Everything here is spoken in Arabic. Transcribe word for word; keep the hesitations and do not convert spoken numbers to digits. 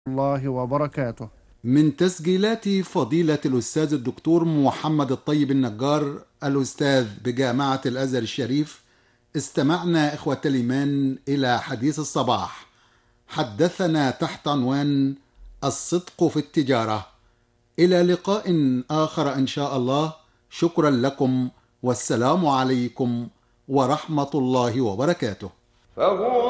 الله وبركاته. من تسجيلات فضيلة الأستاذ الدكتور محمد الطيب النجار الأستاذ بجامعة الأزهر الشريف، استمعنا إخوة الإيمان إلى حديث الصباح. حدثنا تحت عنوان الصدق في التجارة. إلى لقاء آخر إن شاء الله. شكرا لكم، والسلام عليكم ورحمة الله وبركاته.